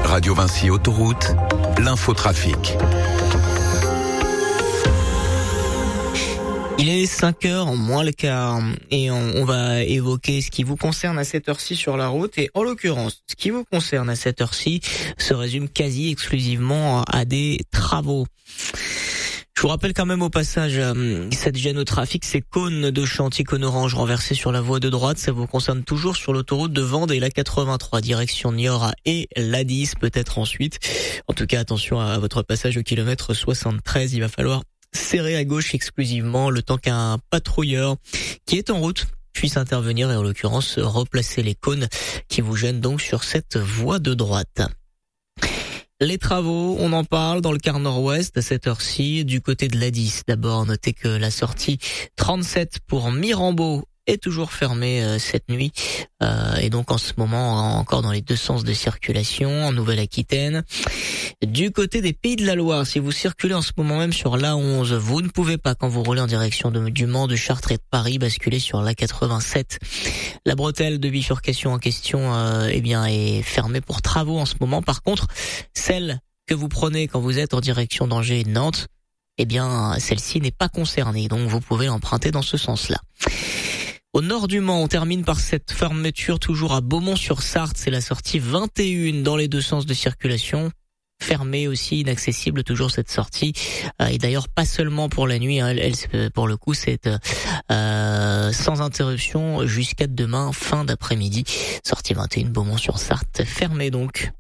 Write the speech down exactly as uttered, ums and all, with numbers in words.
Radio Vinci Autoroute, l'infotrafic. Il est cinq heures moins le quart et on, on va évoquer ce qui vous concerne à cette heure-ci sur la route, et en l'occurrence, ce qui vous concerne à cette heure-ci se résume quasi exclusivement à des travaux. Je vous rappelle quand même au passage euh, cette gêne au trafic, ces cônes de chantier cône orange renversés sur la voie de droite, ça vous concerne toujours sur l'autoroute de Vendée et la quatre-vingt-trois, direction Niort et l'A dix peut-être ensuite. En tout cas, attention à votre passage au kilomètre soixante-treize, il va falloir serrer à gauche exclusivement le temps qu'un patrouilleur qui est en route puisse intervenir et en l'occurrence replacer les cônes qui vous gênent donc sur cette voie de droite. Les travaux, on en parle dans le quart nord-ouest à cette heure-ci, du côté de l'A dix. D'abord, notez que la sortie trente-sept pour Mirambeau est toujours fermée euh, cette nuit, euh, et donc en ce moment encore dans les deux sens de circulation en Nouvelle-Aquitaine. Du côté des Pays de la Loire, si vous circulez en ce moment même sur l'A onze, vous ne pouvez pas, quand vous roulez en direction de, du Mans, de Chartres et de Paris, basculer sur l'A quatre-vingt-sept. La bretelle de bifurcation en question euh, eh bien, est fermée pour travaux en ce moment. Par contre, celle que vous prenez quand vous êtes en direction d'Angers et de Nantes, eh bien, celle-ci n'est pas concernée, donc vous pouvez l'emprunter dans ce sens-là. Au nord du Mans, on termine par cette fermeture toujours à Beaumont-sur-Sarthe. C'est la sortie vingt et un dans les deux sens de circulation. Fermée aussi, inaccessible toujours cette sortie. Euh, et d'ailleurs pas seulement pour la nuit, hein, elle, elle, pour le coup c'est euh, sans interruption jusqu'à demain fin d'après-midi. Sortie vingt et un Beaumont-sur-Sarthe, fermée donc.